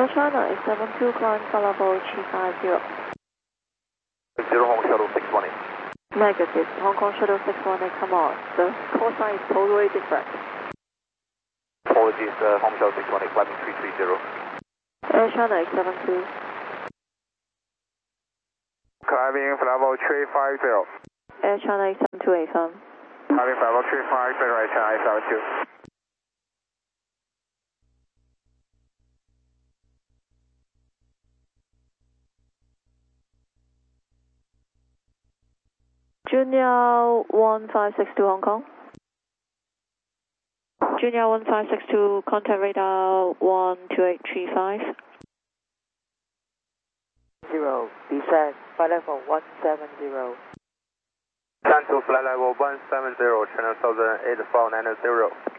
China is 72, climb level 350. 0 Hong Shuttle 618. Negative, Hong Kong Shuttle 618, come on. The call sign is totally different. Apologies, Hong Shuttle 618, climbing 330. Air China is 72. Climbing level 350. Air China is 72, FM. Climbing level 350, right China is 72. Junior 1562 Hong Kong. Junior 1562, contact radar 12835. 0, descend, flight level 170. Descend to flight level 170, China Southern 8490.